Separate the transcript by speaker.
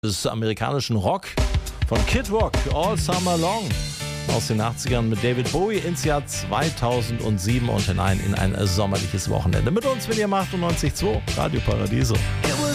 Speaker 1: des amerikanischen Rock von Kid Rock, All Summer Long aus den 80ern mit David Bowie ins Jahr 2007 und hinein in ein sommerliches Wochenende. Mit uns, wenn ihr 98.2 Radio Paradiso.